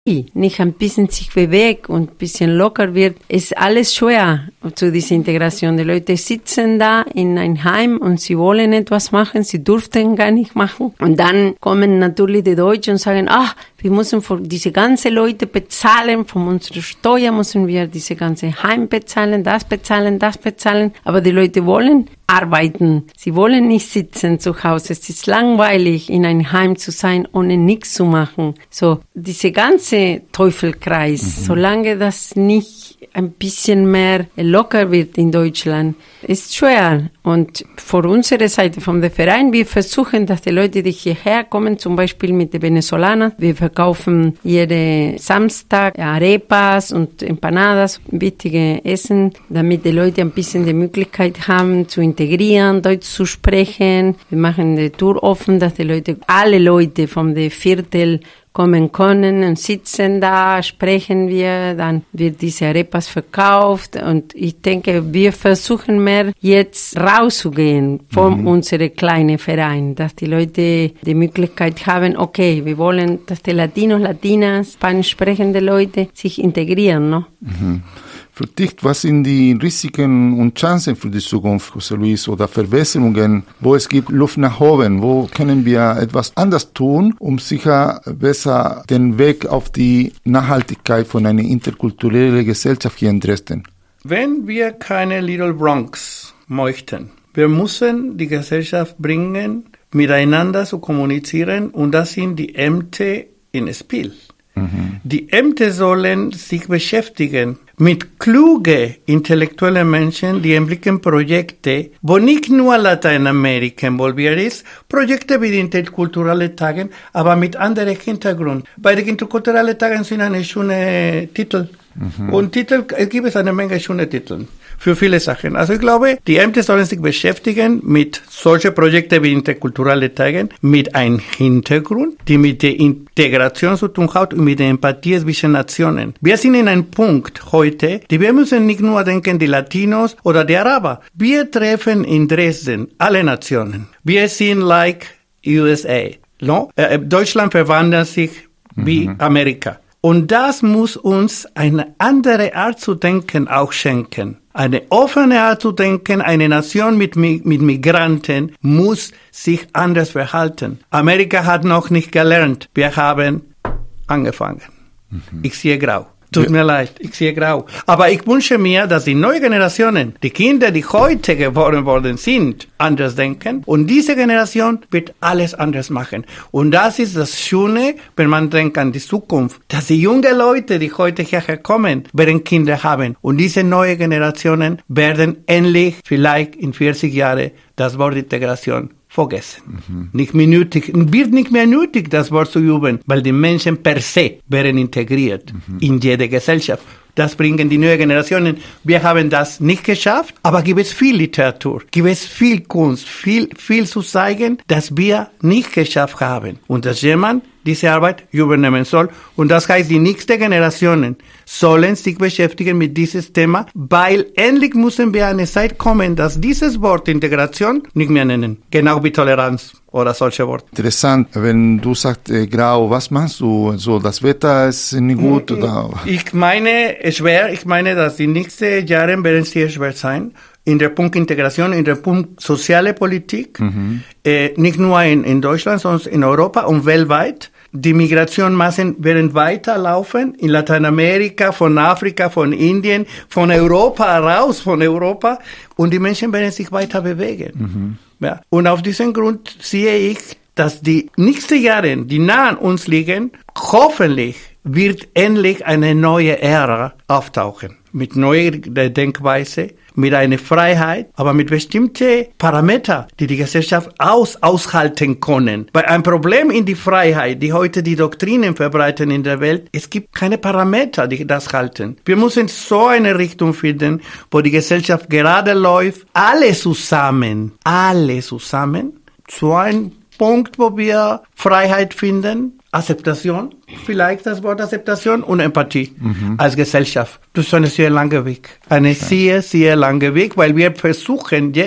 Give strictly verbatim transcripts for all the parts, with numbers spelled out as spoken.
nicht ein bisschen sich bewegt und ein bisschen locker wird, ist alles schwer zu dieser Integration. Die Leute sitzen da in ein Heim und sie wollen etwas machen, sie durften gar nicht machen. Und dann kommen natürlich die Deutschen und sagen, ach, wir müssen für diese ganzen Leute bezahlen, von unserer Steuer müssen wir diese ganze Heim bezahlen, das bezahlen, das bezahlen. Aber die Leute wollen arbeiten. Sie wollen nicht sitzen zu Hause. Es ist langweilig, in einem Heim zu sein, ohne nichts zu machen. So, diese ganze Teufelkreis, mhm. solange das nicht ein bisschen mehr locker wird in Deutschland, ist schwer. Und von unserer Seite, vom Verein, wir versuchen, dass die Leute, die hierher kommen, zum Beispiel mit den Venezolanern, wir verkaufen jeden Samstag Arepas und Empanadas, wichtige Essen, damit die Leute ein bisschen die Möglichkeit haben, zu integrieren, Deutsch zu sprechen. Wir machen die Tour offen, dass die Leute, alle Leute vom Viertel kommen können und sitzen da, sprechen wir, dann wird diese Arepas verkauft und ich denke, wir versuchen mehr jetzt rauszugehen von mhm. unserem kleinen Verein, dass die Leute die Möglichkeit haben, okay, wir wollen, dass die Latinos, Latinas, spanisch sprechende Leute sich integrieren, no? Mhm. Für dich, was sind die Risiken und Chancen für die Zukunft, José Luis, oder Verbesserungen, wo es gibt Luft nach oben, wo können wir etwas anders tun, um sicher besser den Weg auf die Nachhaltigkeit von einer interkulturellen Gesellschaft hier in Dresden? Wenn wir keine Little Bronx möchten, wir müssen die Gesellschaft bringen, miteinander zu kommunizieren, und das sind die Ämter ins Spiel. Mhm. Die Ämter sollen sich beschäftigen mit klugen, intellektuellen Menschen, die entwickeln Projekte, wo nicht nur Lateinamerika involviert ist, Projekte wie die interkulturellen Tage, aber mit anderem Hintergrund. Bei den interkulturellen Tagen sind eine schöne Titel. Mhm. Und Titel, es gibt eine Menge schöne Titel für viele Sachen. Also ich glaube, die Ämter sollen sich beschäftigen mit solchen Projekten wie interkulturelle Tage, mit einem Hintergrund, die mit der Integration zu tun hat und mit der Empathie zwischen Nationen. Wir sind in einem Punkt heute, die wir müssen nicht nur denken, die Latinos oder die Araber. Wir treffen in Dresden alle Nationen. Wir sind like U S A. No? Äh, Deutschland verwandelt sich wie mhm. Amerika. Und das muss uns eine andere Art zu denken auch schenken. Eine offene Art zu denken, eine Nation mit, mit Migranten muss sich anders verhalten. Amerika hat noch nicht gelernt. Wir haben angefangen. Mhm. Ich sehe grau. Tut mir leid, ich sehe grau. Aber ich wünsche mir, dass die neuen Generationen, die Kinder, die heute geboren worden sind, anders denken. Und diese Generation wird alles anders machen. Und das ist das Schöne, wenn man denkt an die Zukunft, dass die jungen Leute, die heute hierher kommen, werden Kinder haben. Und diese neuen Generationen werden endlich, vielleicht in vierzig Jahren, das Wort Integration vergessen. Mhm. Nicht mehr nötig, wird nicht mehr nötig, das Wort zu üben, weil die Menschen per se werden integriert mhm. in jede Gesellschaft. Das bringen die neuen Generationen. Wir haben das nicht geschafft, aber gibt es viel Literatur, gibt es viel Kunst, viel, viel zu zeigen, dass wir nicht geschafft haben. Und dass jemand diese Arbeit übernehmen soll. Und das heißt, die nächsten Generationen sollen sich beschäftigen mit dieses Thema, weil endlich müssen wir an eine Zeit kommen, dass dieses Wort Integration nicht mehr nennen. Genau wie Toleranz oder solche Worte. Interessant, wenn du sagst äh, grau, was machst du? So, das Wetter ist nicht gut, oder? Ich meine, schwer, ich meine, dass die nächsten Jahre werden sehr schwer sein. In der Punkt Integration, in der Punkt soziale Politik, mhm. äh, nicht nur in, in Deutschland, sondern in Europa und weltweit. Die Migrationsmassen werden weiterlaufen in Lateinamerika, von Afrika, von Indien, von Europa raus, von Europa. Und die Menschen werden sich weiter bewegen. Mhm. Ja. Und auf diesen Grund sehe ich, dass die nächsten Jahre, die nah an uns liegen, hoffentlich wird endlich eine neue Ära auftauchen. Mit neuer Denkweise, mit einer Freiheit, aber mit bestimmten Parametern, die die Gesellschaft aus, aushalten können. Weil ein Problem in die Freiheit, die heute die Doktrinen verbreiten in der Welt, es gibt keine Parameter, die das halten. Wir müssen so eine Richtung finden, wo die Gesellschaft gerade läuft, alle zusammen, alle zusammen, zu einem Punkt, wo wir Freiheit finden, Akzeptation, vielleicht das Wort Akzeptation und Empathie mhm. als Gesellschaft. Das ist ein sehr langer Weg. Ein sehr, sehr langer Weg, weil wir versuchen jetzt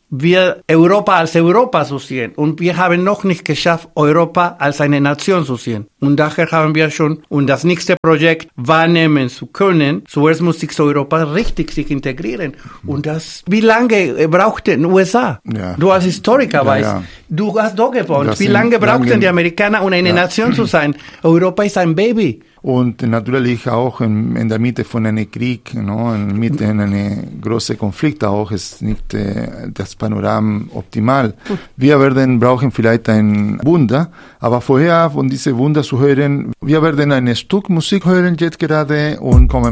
wir Europa als Europa zu sehen. Und wir haben noch nicht geschafft, Europa als eine Nation zu sehen. Und daher haben wir schon, um das nächste Projekt wahrnehmen zu können, zuerst muss sich Europa richtig sich integrieren. Und das, wie lange brauchte den U S A? Ja. Du als Historiker Ja, weißt, ja. du hast da gewohnt. Das Wie sind lange brauchten lange- die Amerikaner, um eine Ja. Nation zu sein? Europa ist ein Baby. Und natürlich auch in, in der Mitte von einem Krieg, no? in der Mitte in einem großen Konflikt auch, ist nicht äh, das Panorama optimal. Wir werden brauchen vielleicht ein Wunder, aber vorher von diesem Wunder zu hören, wir werden ein Stück Musik hören jetzt gerade und kommen